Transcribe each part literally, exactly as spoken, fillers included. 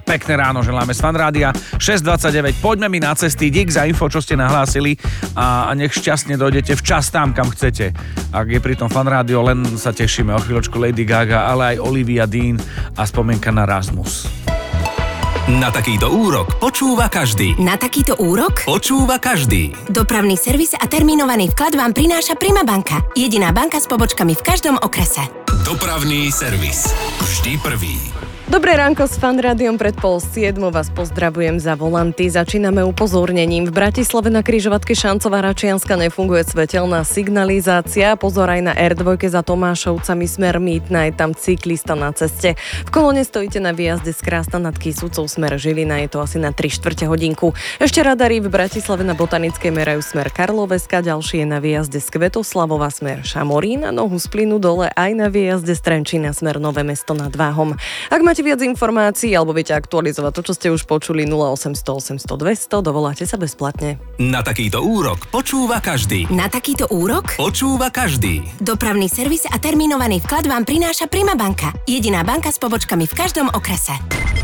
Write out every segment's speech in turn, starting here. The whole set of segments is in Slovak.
Pekné ráno želáme z Fanrádia šesť dvadsaťdeväť. Poďme mi na cesty, dík za info, čo ste nahlásili a nech šťastne dojdete včas tam, kam chcete. Ak je pri tom Fanrádio, len sa tešíme. O chvíľočku Lady Gaga, ale aj Olivia Dean a spomienka na Rasmus. Na takýto úrok počúva každý. Na takýto úrok počúva každý. Dopravný servis a termínovaný vklad vám prináša Prima banka. Jediná banka s pobočkami v každom okrese. Dopravný servis. Vždy prvý. Dobré ránko s Fanrádiom pred pol siedmo vás pozdravujem za volanty. Začíname upozornením. V Bratislave na križovatke Šancová Račianska nefunguje svetelná signalizácia. Pozor aj na er dva za Tomášovcami smer Mýtna, je tam cyklista na ceste. V kolóne stojíte na výjazde z Krásna nad Kisúcou smer Žilina, je to asi na tri štvrte hodinku. Ešte radary v Bratislave na Botanickej merajú smer Karloveska, ďalší je na výjazde z Kvetoslavova smer Šamorín a nohu z plynu dole aj na výjazde z Trenčína smer Nové Mesto nad Váhom. Ak máte viac informácií alebo viete aktualizovať to, čo ste už počuli, nula osemsto osemsto dvesto, dovoláte sa bezplatne. Na takýto úrok počúva každý. Na takýto úrok počúva každý. Dopravný servis a termínovaný vklad vám prináša Prima banka. Jediná banka s pobočkami v každom okrese.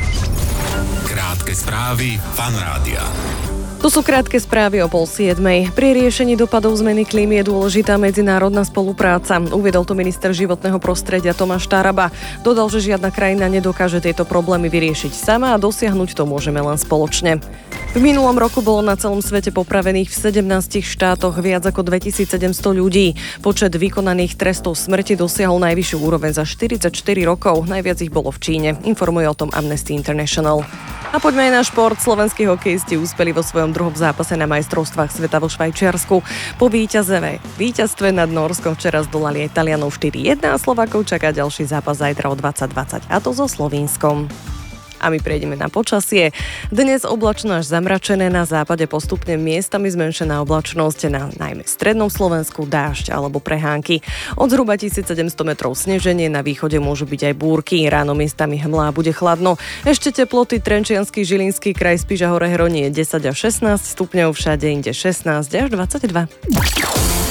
Krátke správy Fanrádia. Tu sú krátke správy o pol siedmej. Pri riešení dopadov zmeny klímy je dôležitá medzinárodná spolupráca. Uviedol to minister životného prostredia Tomáš Taraba. Dodal, že žiadna krajina nedokáže tieto problémy vyriešiť sama a dosiahnuť to môžeme len spoločne. V minulom roku bolo na celom svete popravených v sedemnástich štátoch viac ako dvetisícsedemsto ľudí. Počet vykonaných trestov smrti dosiahol najvyššiu úroveň za štyridsaťštyri rokov. Najviac ich bolo v Číne. Informuje o tom Amnesty International. A poďme aj na šport. Slovenskí hokejisti úspeli vo svojom druhom zápase na majstrovstvách sveta vo Švajčiarsku. Po víťazevé víťazstve nad Norskom včera zdolali Talianov štyri jedna a Slovákov čaká ďalší zápas zajtra o dvadsať dvadsať, a to so Slovínskom. A my prejdeme na počasie. Dnes oblačno až zamračené, na západe postupne miestami zmenšená oblačnosť, na najmä strednom Slovensku dážď alebo prehánky. Od zhruba tisícsedemsto metrov sneženie, na východe môžu byť aj búrky, ráno miestami hmla, bude chladno. Ešte teploty Trenčiansky, Žilinský kraj, Spiš a Hore Hronie desať až šestnásť stupňov, všade inde šestnásť až dvadsaťdva.